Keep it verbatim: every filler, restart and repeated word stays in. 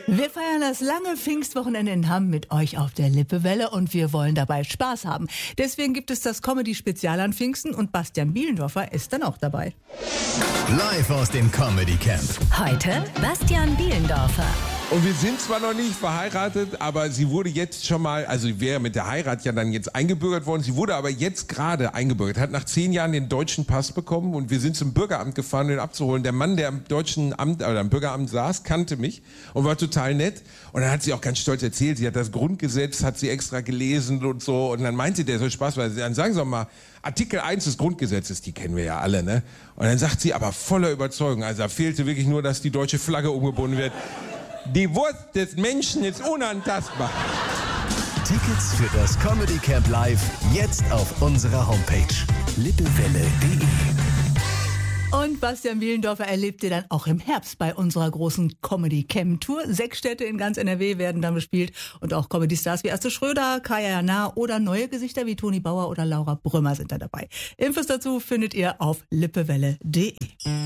Wir feiern das lange Pfingstwochenende in Hamm mit euch auf der Lippewelle und wir wollen dabei Spaß haben. Deswegen gibt es das Comedy-Spezial an Pfingsten und Bastian Bielendorfer ist dann auch dabei. Live aus dem Comedy Camp. Heute Bastian Bielendorfer. Und wir sind zwar noch nicht verheiratet, aber sie wurde jetzt schon mal, also wäre mit der Heirat ja dann jetzt eingebürgert worden, sie wurde aber jetzt gerade eingebürgert, hat nach zehn Jahren den deutschen Pass bekommen und wir sind zum Bürgeramt gefahren, um ihn abzuholen. Der Mann, der am deutschen Amt, oder am Bürgeramt saß, kannte mich und war total nett. Und dann hat sie auch ganz stolz erzählt, sie hat das Grundgesetz, hat sie extra gelesen und so. Und dann meinte der so Spaß, weil dann sagen Sie doch mal, Artikel eins des Grundgesetzes, die kennen wir ja alle, ne? Und dann sagt sie aber voller Überzeugung, also da fehlte wirklich nur, dass die deutsche Flagge umgebunden wird. Die Wurst des Menschen ist unantastbar. Tickets für das Comedy Camp Live jetzt auf unserer Homepage lippewelle punkt de. Und Bastian Bielendorfer erlebt ihr dann auch im Herbst bei unserer großen Comedy Camp Tour. Sechs Städte in ganz N R W werden dann bespielt und auch Comedy-Stars wie Astrid Schröder, Kaya Jana oder neue Gesichter wie Toni Bauer oder Laura Brümmer sind da dabei. Infos dazu findet ihr auf lippewelle punkt de.